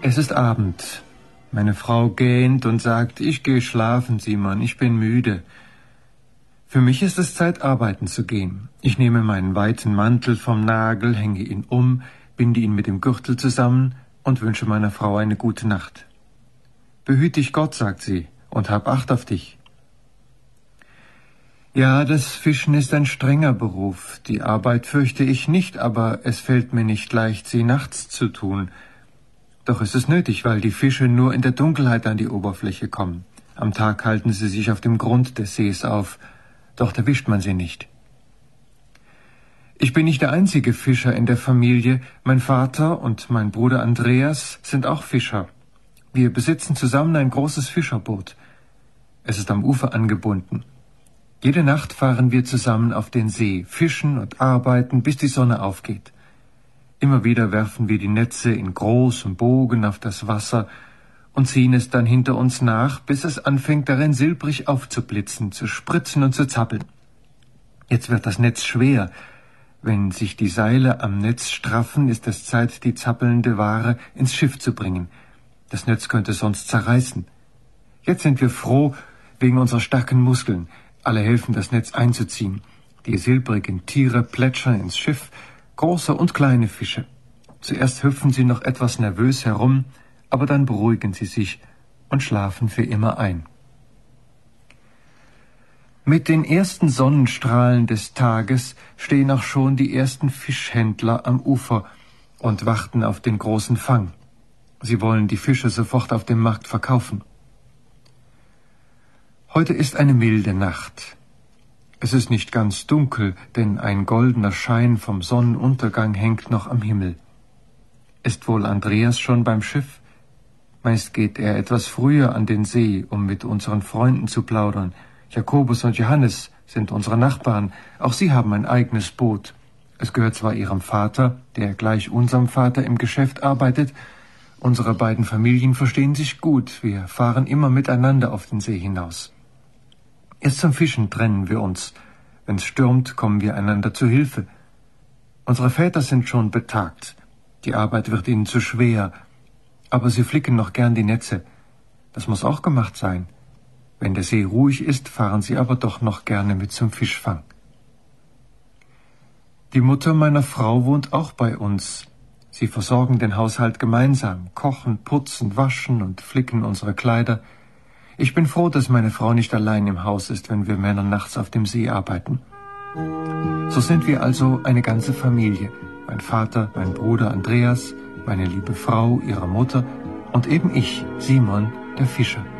Es ist Abend. Meine Frau gähnt und sagt, ich gehe schlafen, Simon, ich bin müde. Für mich ist es Zeit, arbeiten zu gehen. Ich nehme meinen weiten Mantel vom Nagel, hänge ihn um, binde ihn mit dem Gürtel zusammen und wünsche meiner Frau eine gute Nacht. Behüt dich Gott, sagt sie, und hab Acht auf dich. Ja, das Fischen ist ein strenger Beruf. Die Arbeit fürchte ich nicht, aber es fällt mir nicht leicht, sie nachts zu tun. Doch ist es nötig, weil die Fische nur in der Dunkelheit an die Oberfläche kommen. Am Tag halten sie sich auf dem Grund des Sees auf, doch erwischt man sie nicht. Ich bin nicht der einzige Fischer in der Familie. Mein Vater und mein Bruder Andreas sind auch Fischer. Wir besitzen zusammen ein großes Fischerboot. Es ist am Ufer angebunden. Jede Nacht fahren wir zusammen auf den See, fischen und arbeiten, bis die Sonne aufgeht. Immer wieder werfen wir die Netze in großem Bogen auf das Wasser und ziehen es dann hinter uns nach, bis es anfängt, darin silbrig aufzublitzen, zu spritzen und zu zappeln. Jetzt wird das Netz schwer. Wenn sich die Seile am Netz straffen, ist es Zeit, die zappelnde Ware ins Schiff zu bringen. Das Netz könnte sonst zerreißen. Jetzt sind wir froh wegen unserer starken Muskeln. Alle helfen, das Netz einzuziehen. Die silbrigen Tiere plätschern ins Schiff, große und kleine Fische. Zuerst hüpfen sie noch etwas nervös herum, aber dann beruhigen sie sich und schlafen für immer ein. Mit den ersten Sonnenstrahlen des Tages stehen auch schon die ersten Fischhändler am Ufer und warten auf den großen Fang. Sie wollen die Fische sofort auf dem Markt verkaufen. Heute ist eine milde Nacht. Es ist nicht ganz dunkel, denn ein goldener Schein vom Sonnenuntergang hängt noch am Himmel. Ist wohl Andreas schon beim Schiff? Meist geht er etwas früher an den See, um mit unseren Freunden zu plaudern. Jakobus und Johannes sind unsere Nachbarn. Auch sie haben ein eigenes Boot. Es gehört zwar ihrem Vater, der gleich unserem Vater im Geschäft arbeitet. Unsere beiden Familien verstehen sich gut. Wir fahren immer miteinander auf den See hinaus. Erst zum Fischen trennen wir uns. Wenn es stürmt, kommen wir einander zu Hilfe. Unsere Väter sind schon betagt. Die Arbeit wird ihnen zu schwer. Aber sie flicken noch gern die Netze. Das muss auch gemacht sein. Wenn der See ruhig ist, fahren sie aber doch noch gerne mit zum Fischfang. Die Mutter meiner Frau wohnt auch bei uns. Sie versorgen den Haushalt gemeinsam, kochen, putzen, waschen und flicken unsere Kleider. Ich bin froh, dass meine Frau nicht allein im Haus ist, wenn wir Männer nachts auf dem See arbeiten. So sind wir also eine ganze Familie. Mein Vater, mein Bruder Andreas, meine liebe Frau, ihre Mutter und eben ich, Simon, der Fischer.